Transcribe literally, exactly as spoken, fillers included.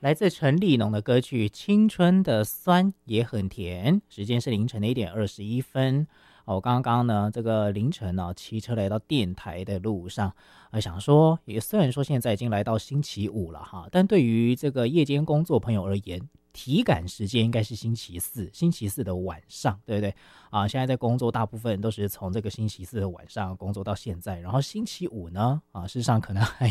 来自陈立农的歌曲《青春的酸也很甜》，时间是凌晨的一点二十一分。哦，我刚刚呢，这个凌晨呢、啊，骑车来到电台的路上，呃，想说，也虽然说现在已经来到星期五了哈，但对于这个夜间工作朋友而言，体感时间应该是星期四，星期四的晚上，对不对？啊，现在在工作，大部分都是从这个星期四的晚上工作到现在，然后星期五呢，啊，事实上可能还